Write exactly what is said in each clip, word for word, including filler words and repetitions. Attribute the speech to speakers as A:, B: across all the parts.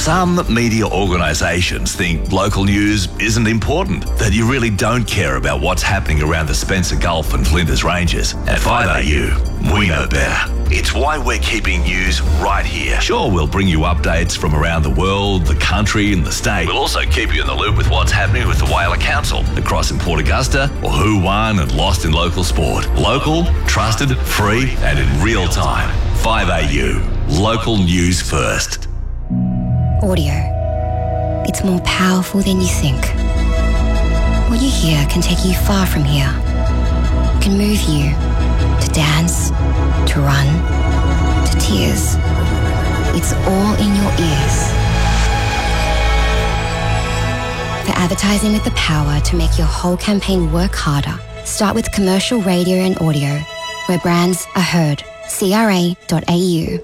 A: Some media organisations think local news isn't important, that you really don't care about what's happening around the Spencer Gulf and Flinders Ranges. At five A U, we know better. It's why we're keeping news right here. Sure, we'll bring you updates from around the world, the country and the state. We'll also keep you in the loop with what's happening with the Whaler Council, across in Port Augusta, or who won and lost in local sport. Local, trusted, free and in real time. five A U, local news first.
B: Audio. It's more powerful than you think. What you hear can take you far from here. It can move you to dance, to run, to tears. It's all in your ears. For advertising with the power to make your whole campaign work harder, start with commercial radio and audio, where brands are heard. C R A dot A U.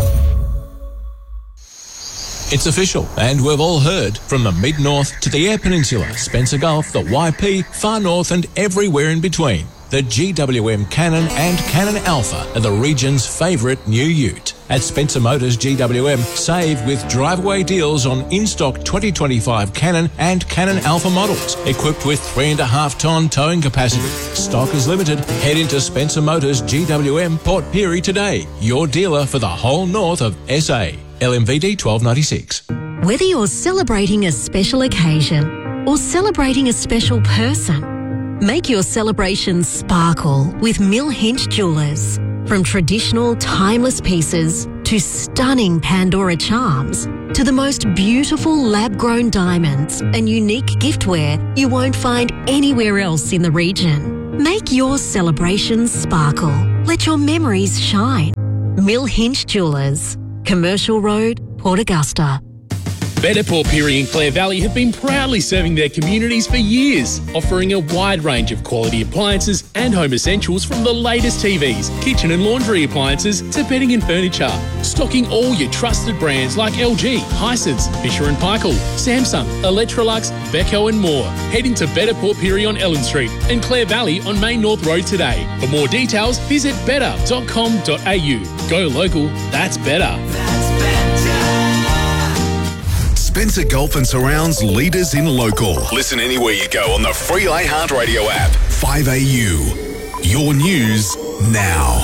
C: It's official, and we've all heard, from the Mid-North to the Eyre Peninsula, Spencer Gulf, the Y P, Far North and everywhere in between. The G W M Cannon and Cannon Alpha are the region's favourite new ute. At Spencer Motors G W M, save with drive-away deals on in-stock twenty twenty-five Cannon and Cannon Alpha models, equipped with three and a half tonne towing capacity. Stock is limited. Head into Spencer Motors G W M Port Pirie today, your dealer for the whole north of S A. L M V D twelve ninety-six.
D: Whether you're celebrating a special occasion or celebrating a special person, make your celebration sparkle with Mill Hinch Jewellers. From traditional, timeless pieces to stunning Pandora charms to the most beautiful lab-grown diamonds and unique giftware you won't find anywhere else in the region. Make your celebrations sparkle. Let your memories shine. Mill Hinch Jewellers, Commercial Road, Port Augusta.
E: Better Port Pirie and Clare Valley have been proudly serving their communities for years, offering a wide range of quality appliances and home essentials from the latest T Vs, kitchen and laundry appliances to bedding and furniture. Stocking all your trusted brands like L G, Hisense, Fisher and Paykel, Samsung, Electrolux, Beko and more. Head into Better Port Pirie on Ellen Street and Clare Valley on Main North Road today. For more details, visit better dot com dot a u. Go local, that's better.
F: Spencer Gulf and Surrounds leaders in local. Listen anywhere you go on the free iHeartRadio app. five A U. Your news now.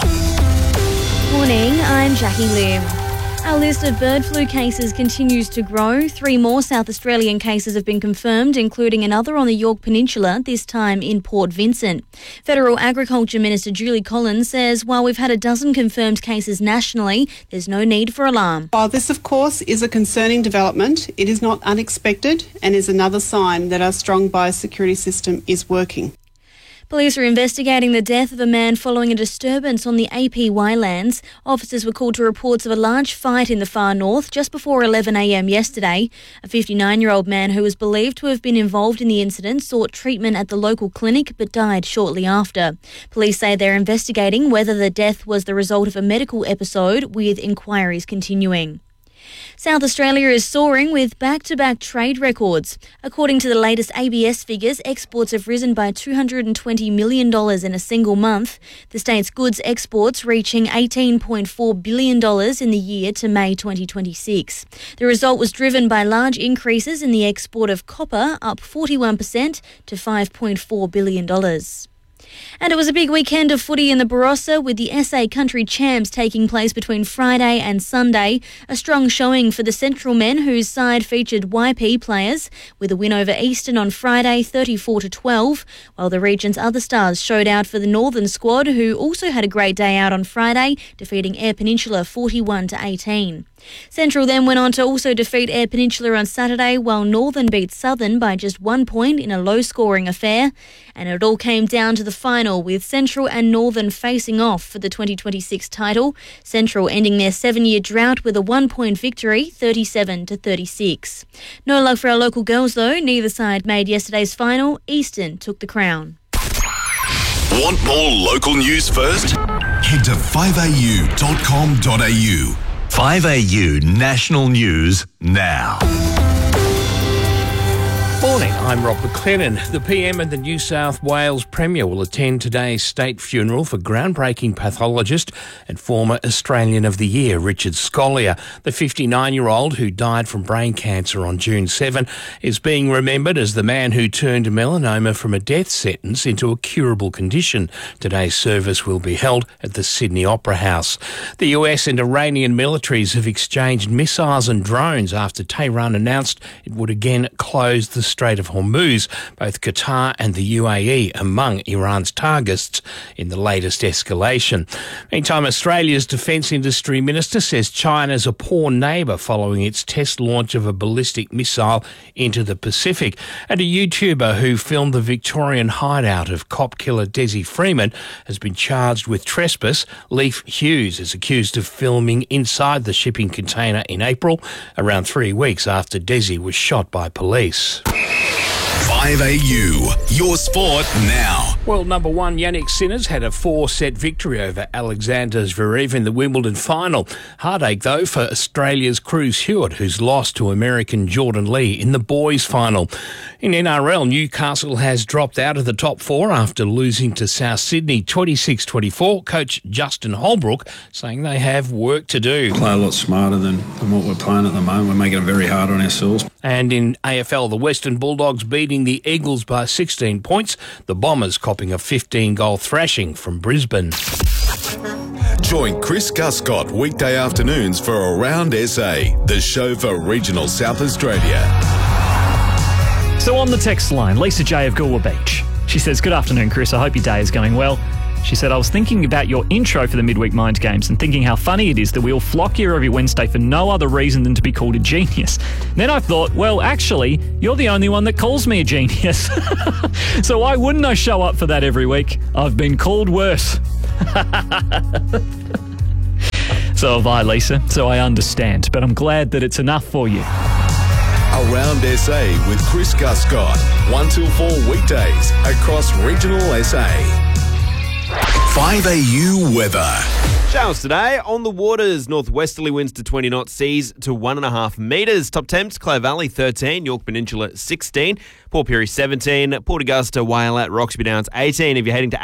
G: Morning, I'm Jackie Lim. Our list of bird flu cases continues to grow. Three more South Australian cases have been confirmed, including another on the Yorke Peninsula, this time in Port Vincent. Federal Agriculture Minister Julie Collins says while we've had a dozen confirmed cases nationally, there's no need for alarm.
H: While this, of course, is a concerning development, it is not unexpected and is another sign that our strong biosecurity system is working.
G: Police are investigating the death of a man following a disturbance on the A P Y lands. Officers were called to reports of a large fight in the far north just before eleven a m yesterday. A fifty-nine-year-old man who was believed to have been involved in the incident sought treatment at the local clinic but died shortly after. Police say they're investigating whether the death was the result of a medical episode, with inquiries continuing. South Australia is soaring with back-to-back trade records. According to the latest A B S figures, exports have risen by two hundred twenty million dollars in a single month. The state's goods exports reaching eighteen point four billion dollars in the year to May twenty twenty-six. The result was driven by large increases in the export of copper, up forty-one percent to five point four billion dollars. And it was a big weekend of footy in the Barossa, with the S A Country Champs taking place between Friday and Sunday. A strong showing for the Central men, whose side featured Y P players, with a win over Eastern on Friday, thirty-four to twelve, while the region's other stars showed out for the Northern squad, who also had a great day out on Friday, defeating Eyre Peninsula forty-one to eighteen. Central then went on to also defeat Eyre Peninsula on Saturday, while Northern beat Southern by just one point in a low-scoring affair. And it all came down to the final, with Central and Northern facing off for the twenty twenty-six title. Central ending their seven-year drought with a one-point victory, thirty-seven to thirty-six. No luck for our local girls, though. Neither side made yesterday's final. Eastern took the crown.
F: Want more local news first? Head to five a u dot com dot a u.
A: five A U National News now.
I: Morning, I'm Rob McLennan. The P M and the New South Wales Premier will attend today's state funeral for groundbreaking pathologist and former Australian of the Year, Richard Scolyer. The fifty-nine-year-old who died from brain cancer on June seventh is being remembered as the man who turned melanoma from a death sentence into a curable condition. Today's service will be held at the Sydney Opera House. The U S and Iranian militaries have exchanged missiles and drones after Tehran announced it would again close the Strait of Hormuz, both Qatar and the U A E among Iran's targets in the latest escalation. Meantime, Australia's Defence Industry Minister says China's a poor neighbour following its test launch of a ballistic missile into the Pacific. And a YouTuber who filmed the Victorian hideout of cop killer Desi Freeman has been charged with trespass. Leif Hughes is accused of filming inside the shipping container in April, around three weeks after Desi was shot by police.
F: five A U, your sport now.
I: World number one Yannick Sinners had a four-set victory over Alexander Zverev in the Wimbledon final. Heartache, though, for Australia's Cruz Hewitt, who's lost to American Jordan Lee in the boys' final. In N R L, Newcastle has dropped out of the top four after losing to South Sydney twenty-six twenty-four. Coach Justin Holbrook saying they have work to do.
J: Play a lot smarter than, than what we're playing at the moment. We're making it very hard on ourselves.
I: And in A F L, the Western Bulldogs beating the Eagles by sixteen points. The Bombers copping a fifteen-goal thrashing from Brisbane.
F: Join Chris Guscott weekday afternoons for Around S A, the show for regional South Australia.
K: So on the text line, Lisa J of Goolwa Beach. She says, "Good afternoon, Chris. I hope your day is going well." She said, "I was thinking about your intro for the Midweek Mind Games and thinking how funny it is that we all flock here every Wednesday for no other reason than to be called a genius. Then I thought, well, actually, you're the only one that calls me a genius. So why wouldn't I show up for that every week? I've been called worse." So have I, Lisa, so I understand. But I'm glad that it's enough for you.
F: Around S A with Chris Guscott, one till four weekdays across regional S A. five A U weather.
L: Showers today on the waters. Northwesterly winds to twenty knots, seas to one and a half metres. Top temps, Clare Valley thirteen, York Peninsula sixteen, Port Pirie seventeen, Port Augusta, Wailat, Roxby Downs eighteen. If you're heading to